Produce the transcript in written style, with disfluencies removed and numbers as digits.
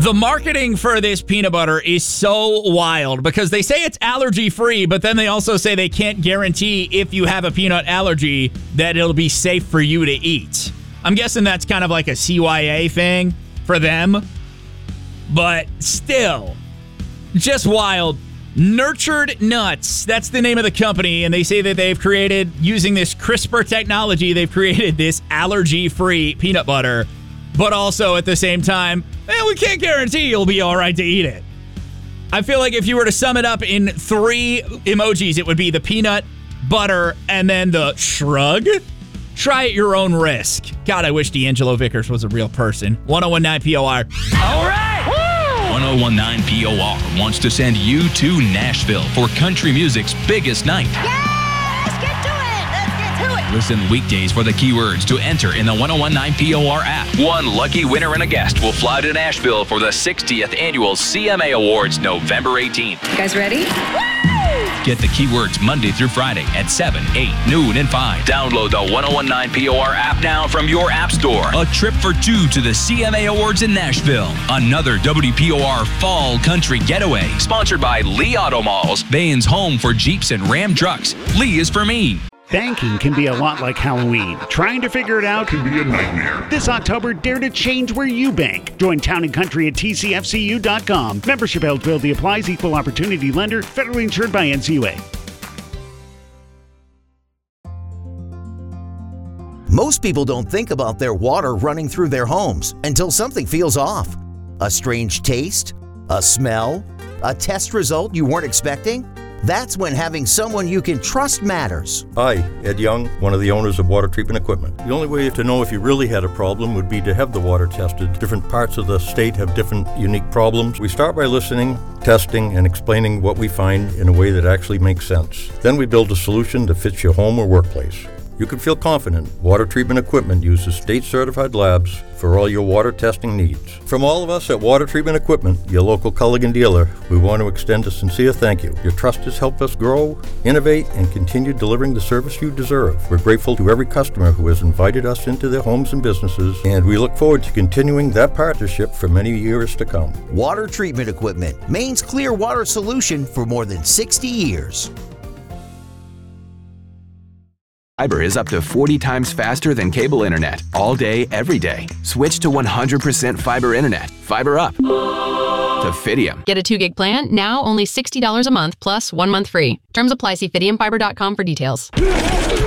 The marketing for this peanut butter is so wild because they say it's allergy-free, but then they also say they can't guarantee if you have a peanut allergy that it'll be safe for you to eat. I'm guessing that's kind of like a CYA thing for them, but still, just wild. Nurtured Nuts, that's the name of the company, and they say that they've created, using this CRISPR technology, they've created this allergy-free peanut butter, but also at the same time, we can't guarantee you'll be all right to eat it. I feel like if you were to sum it up in 3 emojis, it would be the peanut, butter, and then the shrug. Try at your own risk. God, I wish D'Angelo Vickers was a real person. 1019 POR. All right! 1019 POR wants to send you to Nashville for country music's biggest night. Yeah! Let's get to it! Let's get to it! Listen weekdays for the keywords to enter in the 1019 POR app. One lucky winner and a guest will fly to Nashville for the 60th Annual CMA Awards November 18th. You guys ready? Get the keywords Monday through Friday at 7, 8, noon, and 5. Download the 1019 POR app now from your app store. A trip for 2 to the CMA Awards in Nashville. Another WPOR Fall Country Getaway. Sponsored by Lee Auto Malls. Bain's home for Jeeps and Ram trucks. Lee is for me. Banking can be a lot like Halloween. Trying to figure it out can be a nightmare. This October, dare to change where you bank. Join Town & Country at tcfcu.com. Membership eligibility applies. Equal opportunity lender. Federally insured by NCUA. Most people don't think about their water running through their homes until something feels off. A strange taste? A smell? A test result you weren't expecting? That's when having someone you can trust matters. Hi, Ed Young, one of the owners of Water Treatment Equipment. The only way to know if you really had a problem would be to have the water tested. Different parts of the state have different unique problems. We start by listening, testing, and explaining what we find in a way that actually makes sense. Then we build a solution that fits your home or workplace. You can feel confident Water Treatment Equipment uses state-certified labs for all your water testing needs. From all of us at Water Treatment Equipment, your local Culligan dealer, we want to extend a sincere thank you. Your trust has helped us grow, innovate, and continue delivering the service you deserve. We're grateful to every customer who has invited us into their homes and businesses, and we look forward to continuing that partnership for many years to come. Water Treatment Equipment, Maine's clear water solution for more than 60 years. Fiber is up to 40 times faster than cable internet, all day, every day. Switch to 100% fiber internet. Fiber up to Fidium. Get a 2-gig plan, now only $60 a month plus 1 month free. Terms apply. See FidiumFiber.com for details.